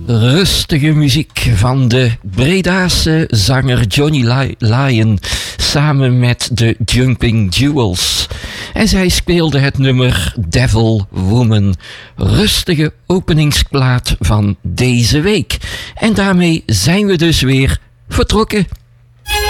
Rustige muziek van de Bredase zanger Johnny Lyon samen met de Jumping Jewels. En zij speelde het nummer Devil Woman. Rustige openingsplaat van deze week. En daarmee zijn we dus weer vertrokken.